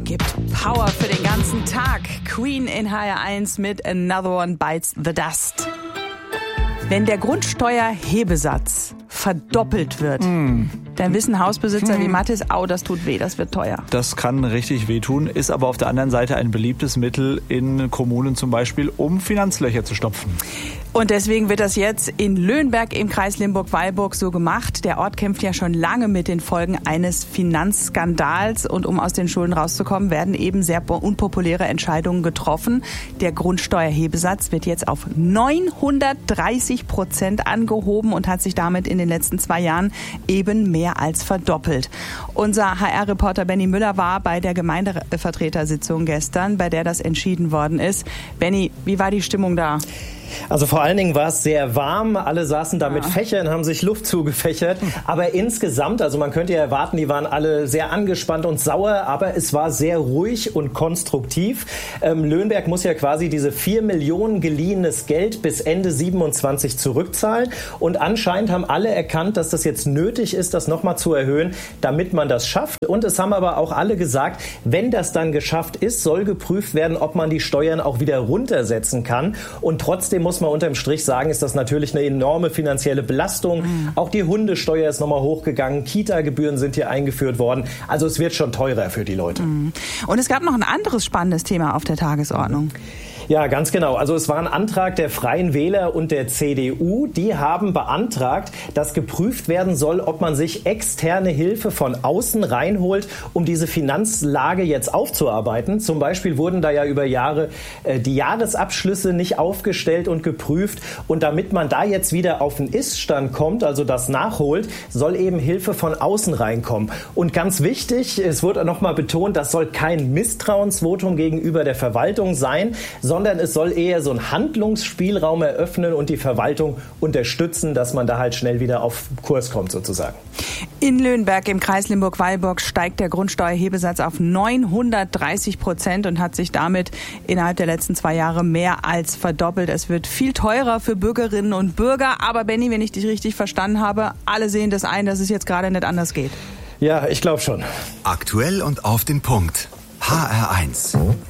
gibt Power für den ganzen Tag. Queen in HR1 mit Another One Bites the Dust. Wenn der Grundsteuerhebesatz verdoppelt wird, dann wissen Hausbesitzer wie Mathis, das tut weh, das wird teuer. Das kann richtig wehtun, ist aber auf der anderen Seite ein beliebtes Mittel in Kommunen zum Beispiel, um Finanzlöcher zu stopfen. Und deswegen wird das jetzt in Löhnberg im Kreis Limburg-Weilburg so gemacht. Der Ort kämpft ja schon lange mit den Folgen eines Finanzskandals. Und um aus den Schulden rauszukommen, werden eben sehr unpopuläre Entscheidungen getroffen. Der Grundsteuerhebesatz wird jetzt auf 930% angehoben und hat sich damit in den letzten 2 Jahren eben mehr als verdoppelt. Unser HR-Reporter Benny Müller war bei der Gemeindevertretersitzung gestern, bei der das entschieden worden ist. Benny, wie war die Stimmung da? Also vor allen Dingen war es sehr warm. Alle saßen da mit Fächern, haben sich Luft zugefächert. Aber insgesamt, also man könnte ja erwarten, die waren alle sehr angespannt und sauer. Aber es war sehr ruhig und konstruktiv. Löhnberg muss ja quasi diese 4 Millionen geliehenes Geld bis Ende 27 zurückzahlen. Und anscheinend haben alle erkannt, dass das jetzt nötig ist, das nochmal zu erhöhen, damit man das schafft. Und es haben aber auch alle gesagt, wenn das dann geschafft ist, soll geprüft werden, ob man die Steuern auch wieder runtersetzen kann. Und trotzdem muss man unterm Strich sagen, ist das natürlich eine enorme finanzielle Belastung. Auch die Hundesteuer ist nochmal hochgegangen. Kita-Gebühren sind hier eingeführt worden. Also es wird schon teurer für die Leute. Und es gab noch ein anderes spannendes Thema auf der Tagesordnung. Ja, ganz genau. Also es war ein Antrag der Freien Wähler und der CDU. Die haben beantragt, dass geprüft werden soll, ob man sich externe Hilfe von außen reinholt, um diese Finanzlage jetzt aufzuarbeiten. Zum Beispiel wurden da ja über Jahre die Jahresabschlüsse nicht aufgestellt und geprüft. Und damit man da jetzt wieder auf den Ist-Stand kommt, also das nachholt, soll eben Hilfe von außen reinkommen. Und ganz wichtig, es wurde nochmal betont, das soll kein Misstrauensvotum gegenüber der Verwaltung sein, sondern es soll eher so einen Handlungsspielraum eröffnen und die Verwaltung unterstützen, dass man da halt schnell wieder auf Kurs kommt sozusagen. In Löhnberg im Kreis Limburg-Weilburg steigt der Grundsteuerhebesatz auf 930% und hat sich damit innerhalb der letzten 2 Jahre mehr als verdoppelt. Es wird viel teurer für Bürgerinnen und Bürger. Aber Benny, wenn ich dich richtig verstanden habe, alle sehen das ein, dass es jetzt gerade nicht anders geht. Ja, ich glaube schon. Aktuell und auf den Punkt. HR1.